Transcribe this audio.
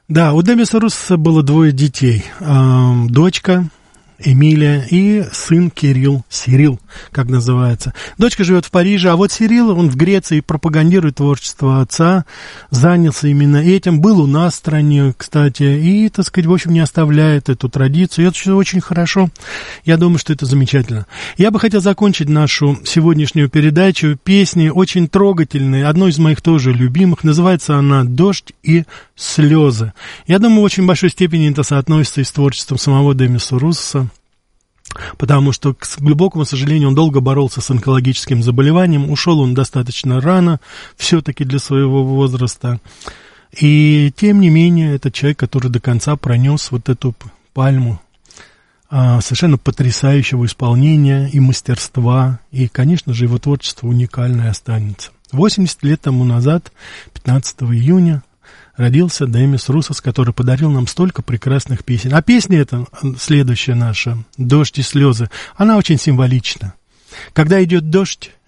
Да, у Демиса Руссоса было 2 детей. Дочка Эмилия и сын Кирилл, Сирил, как называется. Дочка живет в Париже, а вот Сирил, он в Греции пропагандирует творчество отца, занялся именно этим, был у нас в стране, кстати, и, так сказать, в общем, не оставляет эту традицию. И это очень хорошо, я думаю, что это замечательно. Я бы хотел закончить нашу сегодняшнюю передачу песней очень трогательной, одной из моих тоже любимых, называется она «Дождь и слезы». Я думаю, в очень большой степени это соотносится и с творчеством самого Демиса Руссоса, потому что, к глубокому сожалению, он долго боролся с онкологическим заболеванием, ушел он достаточно рано, все-таки для своего возраста, и тем не менее, это человек, который до конца пронес вот эту пальму совершенно потрясающего исполнения и мастерства, и, конечно же, его творчество уникальное останется. 80 лет тому назад, 15 июня, родился Демис Руссос, который подарил нам столько прекрасных песен. А песня эта, следующая наша, «Дождь и слезы», она очень символична. Когда идет дождь,